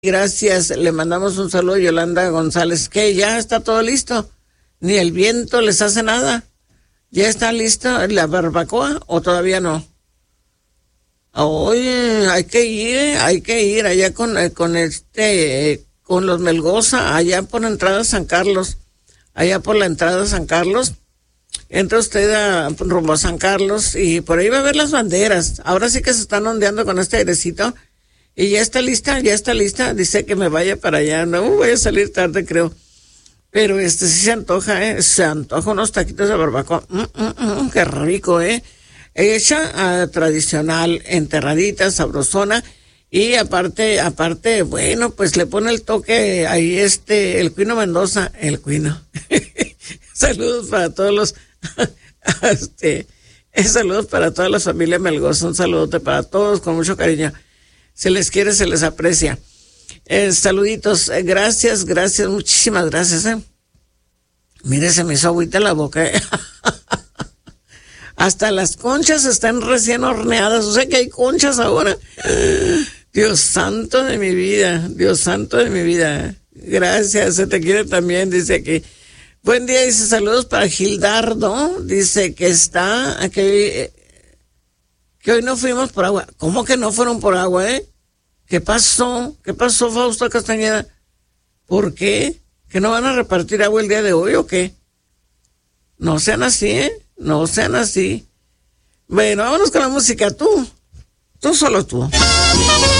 Gracias, le mandamos un saludo a Yolanda González, que ya está todo listo, ni el viento les hace nada. ¿Ya está listo la barbacoa o todavía no? Oye, hay que ir allá con los Melgoza, allá por la entrada San Carlos, entra usted rumbo a San Carlos y por ahí va a ver las banderas. Ahora sí que se están ondeando con este airecito. Y ya está lista, dice que me vaya para allá, no voy a salir tarde creo, pero sí se antoja, se antoja unos taquitos de barbacoa, qué rico, hecha tradicional, enterradita, sabrosona, y aparte, bueno, pues le pone el toque ahí el Cuino Mendoza, el Cuino, saludos para todos los, saludos para toda la familia Melgoza, un saludote para todos con mucho cariño. Se les quiere, se les aprecia. Saluditos, gracias, muchísimas gracias. Mire, se me hizo agüita la boca. Hasta las conchas están recién horneadas, o sea que hay conchas ahora. Dios santo de mi vida. Gracias, se te quiere también, dice aquí. Buen día, dice saludos para Gildardo, dice que que hoy no fuimos por agua. ¿Cómo que no fueron por agua, ¿Qué pasó, Fausto Castañeda? ¿Por qué? ¿Que no van a repartir agua el día de hoy o qué? No sean así, no sean así. Bueno, vámonos con la música, tú solo tú.